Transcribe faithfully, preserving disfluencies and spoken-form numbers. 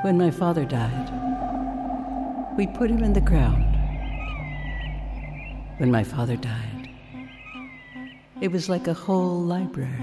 When my father died, we put him in the ground. When my father died, it was like a whole library.